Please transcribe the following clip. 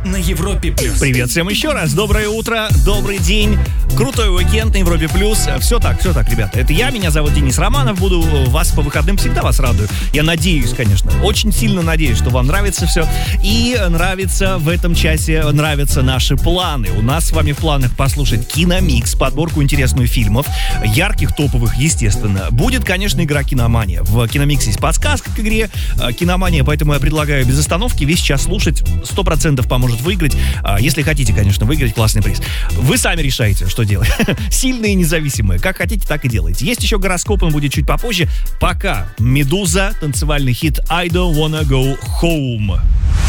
на Европе+. Привет всем еще раз. Доброе утро, добрый день. Крутой уикенд на Европе+. Все так, ребята. Это я, меня зовут Денис Романов. Буду вас по выходным, всегда вас радую. Я надеюсь, конечно, очень сильно надеюсь, что вам нравится все. И нравится в этом часе, нравятся наши планы. У нас с вами в планах послушать киномикс, подборку интересных фильмов, ярких, топовых, естественно. Будет, конечно, игра «Киномания». В киномиксе есть подсказка к игре «Киномания», поэтому я предлагаю без остановки весь час слушать. 100% поможет выиграть. Если хотите, конечно, выиграть классный приз. Вы сами решаете, что делать. Сильные и независимые. Как хотите, так и делайте. Есть еще гороскоп, он будет чуть попозже. Пока «Медуза», танцевальный хит «I don't wanna go home».